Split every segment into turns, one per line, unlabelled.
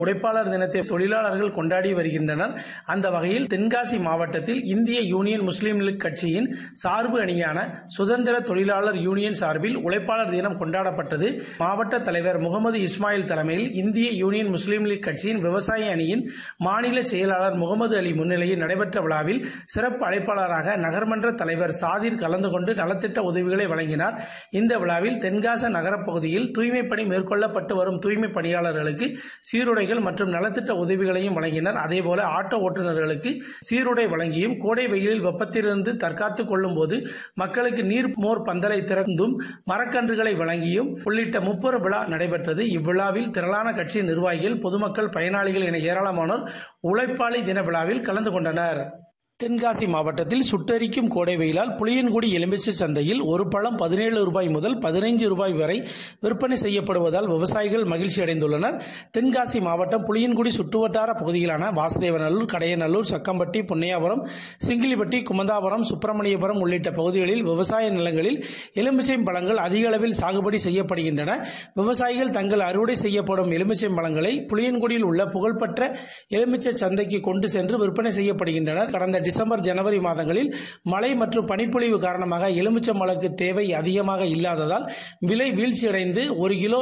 உழைப்பாளர் தினத்தை தொழிலாளர்கள் கொண்டாடி வருகின்றனர். அந்த வகையில் தென்காசி மாவட்டத்தில் இந்திய யூனியன் முஸ்லீம் லீக் கட்சியின் சார்பு அணியான சுதந்திர தொழிலாளர் யூனியன் சார்பில் உழைப்பாளர் தினம் கொண்டாடப்பட்டது. மாவட்ட தலைவர் முகமது இஸ்மாயில் தலைமையில் இந்திய யூனியன் முஸ்லீம் லீக் கட்சியின் விவசாய அணியின் மாநில செயலாளர் முகமது அலி முன்னிலையில் நடைபெற்ற விழாவில் சிறப்பு அழைப்பாளராக நகர்மன்ற தலைவர் சாதிர் கலந்து கொண்டு நலத்திட்ட உதவிகளை வழங்கினார். இந்த விழாவில் தென்காசி நகரப் பகுதியில் தூய்மை பணி மேற்கொள்ளப்பட்டு வரும் தூய்மை பணியாளர்களுக்கு சீருடைகள் மற்றும் நலத்திட்ட உதவிகளையும் வழங்கினர். அதேபோல ஆட்டோ ஓட்டுநர்களுக்கு சீருடை வழங்கியும் கோடை வெயிலில் வெப்பத்திலிருந்து தற்காத்துக் கொள்ளும் போது மக்களுக்கு நீர் மோர் பந்தலை திறந்தும் மரக்கன்றுகளை வழங்கியும் உள்ளிட்ட முப்பெரு விழா நடைபெற்றது. இவ்விழாவில் திரளான கட்சி நிர்வாகிகள், பொதுமக்கள், பயனாளிகள் என ஏராளமானோர் உழைப்பாளி தின விழாவில் கலந்து கொண்டனர். தென்காசி மாவட்டத்தில் சுட்டெரிக்கும் கோடை வெயிலால் புளியன்குடி எலுமிச்சை சந்தையில் ஒரு பழம் 17 ரூபாய் முதல் 15 ரூபாய் வரை விற்பனை செய்யப்படுவதால் விவசாயிகள் மகிழ்ச்சி அடைந்துள்ளனர். தென்காசி மாவட்டம் புளியன்குடி சுற்றுவட்டார பகுதிகளான வாசுதேவநல்லூர், கடையநல்லூர், சக்கம்பட்டி, புன்னையாபுரம், சிங்கிலிப்பட்டி, குமந்தாபுரம், சுப்பிரமணியபுரம் உள்ளிட்ட பகுதிகளில் விவசாய நிலங்களில் எலுமிச்சை பழங்கள் அதிக அளவில் சாகுபடி செய்யப்படுகின்றன. விவசாயிகள் தங்கள் அறுவடை செய்யப்படும் எலுமிச்சை பழங்களை புளியன்குடியில் உள்ள புகழ்பெற்ற எலுமிச்சை சந்தைக்கு கொண்டு சென்று விற்பனை செய்யப்படுகின்றனர். கடந்த டிசம்பர், ஜனவரி மாதங்களில் மழை மற்றும் பனிப்பொழிவு காரணமாக எலுமிச்சம்பழக்கு தேவை அதிகமாக இல்லாததால் விலை வீழ்ச்சியடைந்து ஒரு கிலோ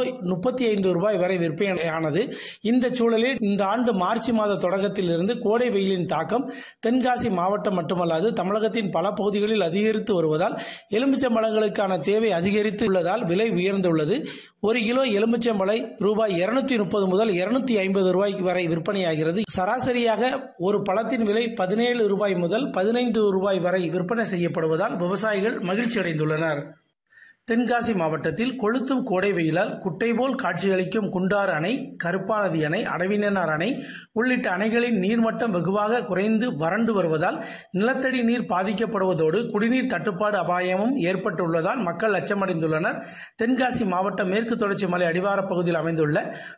35 ரூபாய் வரை விற்பனையானது. இந்த சூழலில் இந்த ஆண்டு மார்ச் மாத தொடக்கத்தில் இருந்து கோடை வெயிலின் தாக்கம் தென்காசி மாவட்டம் மட்டுமல்லாது தமிழகத்தின் பல பகுதிகளில் அதிகரித்து வருவதால் எலுமிச்சம்பழங்களுக்கான தேவை அதிகரித்து உள்ளதால் விலை உயர்ந்துள்ளது. ஒரு கிலோ எலுமிச்சம்பழை ரூபாய் 230 முதல் 250 ரூபாய் வரை விற்பனையாகிறது. சராசரியாக ஒரு பழத்தின் விலை 17 ரூபாய் முதல் 15 ரூபாய் வரை விற்பனை செய்யப்படுவதால் விவசாயிகள் மகிழ்ச்சி அடைந்துள்ளனர். தென்காசி மாவட்டத்தில் கொளுத்தும் கோடை வெயிலால் குட்டை போல் காட்சியளிக்கும் குண்டாறு அணை, கருப்பாநதி அணை, அடவிநன்னார் அணை உள்ளிட்ட அணைகளின் நீர்மட்டம் வெகுவாக குறைந்து வறண்டு வருவதால் நிலத்தடி நீர் பாதிக்கப்படுவதோடு குடிநீர் தட்டுப்பாடு அபாயமும் ஏற்பட்டுள்ளதால் மக்கள் அச்சமடைந்துள்ளனர். தென்காசி மாவட்டம் மேற்கு தொடர்ச்சி மலை அடிவார பகுதியில் அமைந்துள்ள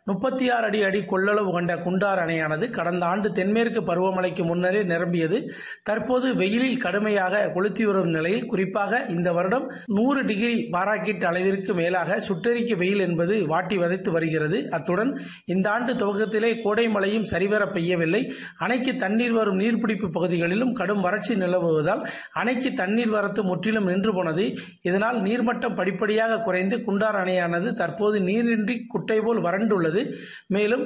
36 அடி கொள்ளளவு கொண்ட குண்டாறு அணையானது கடந்த ஆண்டு தென்மேற்கு பருவமழைக்கு முன்னரே நிரம்பியது. தற்போது வெயிலில் கடுமையாக கொளுத்தி வரும் நிலையில் குறிப்பாக இந்த வருடம் 100 டிகிரி பாராக்கெட் அளவிற்கு மேலாக சுட்டெரிக்க வெயில் என்பது வாட்டி வதைத்து வருகிறது. அத்துடன் இந்த ஆண்டு துவக்கத்திலே கோடை மழையும் சரிவர பெய்யவில்லை. அணைக்கு தண்ணீர் வரும் நீர்பிடிப்பு பகுதிகளிலும் கடும் வறட்சி நிலவுவதால் அணைக்கு தண்ணீர் வரத்து முற்றிலும் நின்று போனது. இதனால் நீர்மட்டம் படிப்படியாக குறைந்து குண்டாறு அணையானது தற்போது நீரின்றி குட்டை போல் வறண்டுள்ளது. மேலும்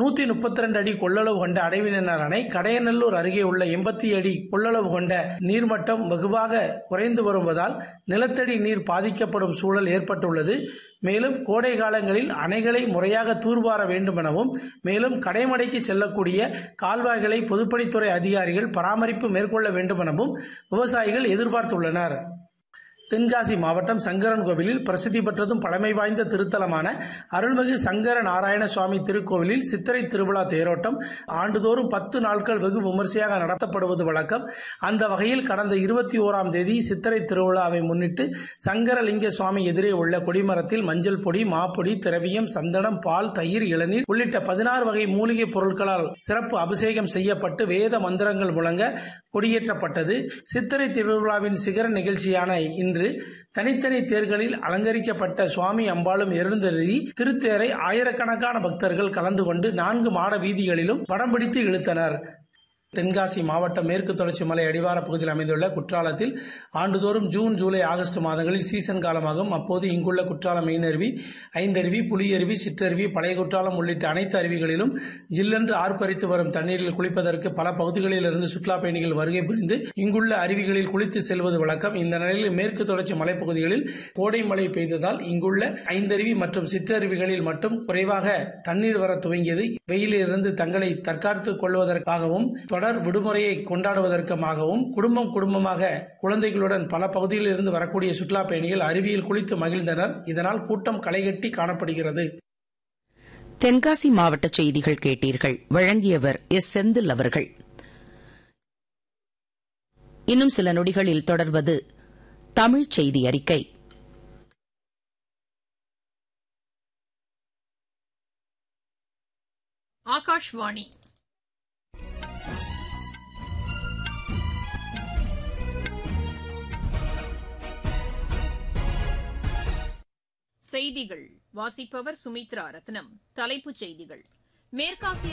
132 அடி கொள்ளளவு கொண்ட அடவிநன்னார் அணை, கடையநல்லூர் அருகே உள்ள 80 அடி கொள்ளளவு கொண்ட நீர்மட்டம் வெகுவாக குறைந்து வருவதால் நிலத்தடி நீர் பாதிக்கப்படும் சூழல் ஏற்பட்டுள்ளது. மேலும் கோடை காலங்களில் அணைகளை முறையாக தூர்வார வேண்டும் எனவும், மேலும் கடைமடைக்கு செல்லக்கூடிய கால்வாய்களை பொதுப்பணித்துறை அதிகாரிகள் பராமரிப்பு மேற்கொள்ள வேண்டும் எனவும் விவசாயிகள் எதிர்பார்த்துள்ளனர். தென்காசி மாவட்டம் சங்கரன் கோவிலில் பிரசித்தி பெற்றதும் பழமை வாய்ந்த திருத்தலமான அருள்மிகு சங்கர நாராயண சுவாமி திருக்கோவிலில் சித்திரை திருவிழா தேரோட்டம் ஆண்டுதோறும் 10 நாட்கள் வெகு விமர்சையாக நடத்தப்படுவது வழக்கம். அந்த வகையில் கடந்த 21ஆம் தேதி சித்திரை திருவிழாவை முன்னிட்டு சங்கரலிங்க சுவாமி எதிரே உள்ள கொடிமரத்தில் மஞ்சள் பொடி, மாப்பொடி, திரவியம், சந்தனம், பால், தயிர், இளநீர் உள்ளிட்ட 16 வகை மூலிகை பொருட்களால் சிறப்பு அபிஷேகம் செய்யப்பட்டு வேத மந்திரங்கள் முழங்க கொடியேற்றப்பட்டது. சித்திரை திருவிழாவின் சிகர நிகழ்ச்சியான இன்று தனித்தனி தேர்களில் அலங்கரிக்கப்பட்ட சுவாமி அம்பாளும் எழுந்தருளி திருத்தேரை ஆயிரக்கணக்கான பக்தர்கள் கலந்து கொண்டு 4 மாட வீதிகளிலும் படம் பிடித்து இழுத்தனர். தென்காசி மாவட்டம் மேற்கு தொடர்ச்சி மலை அடிவார பகுதியில் அமைந்துள்ள குற்றாலத்தில் ஆண்டுதோறும் ஜூன், ஜூலை, ஆகஸ்ட் மாதங்களில் சீசன் காலமாகும். அப்போது இங்குள்ள குற்றாலம் மெயினருவி, ஐந்தருவி, புலியருவி, சிற்றருவி, பழைய குற்றாலம் உள்ளிட்ட அனைத்து அருவிகளிலும் ஜில்லென்று ஆர்ப்பரித்து வரும் தண்ணீரில் குளிப்பதற்கு பல பகுதிகளில் இருந்து சுற்றுலா பயணிகள் வருகை புரிந்து இங்குள்ள அருவிகளில் குளித்து செல்வது வழக்கம். இந்த நிலையில் மேற்கு தொடர்ச்சி மலைப்பகுதிகளில் கோடை மழை பெய்ததால் இங்குள்ள ஐந்தருவி மற்றும் சிற்றருவிகளில் மட்டும் குறைவாக தண்ணீர் வர துவங்கியது. வெயிலிலிருந்து தங்களை தற்காத்துக் கொள்வதற்காகவும் தொடர் விடுமுறையை கொண்டாடுவதற்காகவும் குடும்பமாக குழந்தைகளுடன் பல பகுதிகளில் இருந்து வரக்கூடிய சுற்றுலா பயணிகள் அருவியில் குளித்து மகிழ்ந்தனர். இதனால் கூட்டம் களைகட்டி காணப்படுகிறது.
தென்காசி மாவட்ட செய்திகள் கேட்டீர்கள். வழங்கியவர் எஸ். செந்தில் அவர்கள். இன்னும் சில நொடிகளில் தொடர்வது தமிழ் செய்தி அறிக்கை.
ஆகாஷ்வாணி செய்திகள் வாசிப்பவர் சுமித்ரா ரத்னம். தலைப்புச் செய்திகள்: மேற்காசிய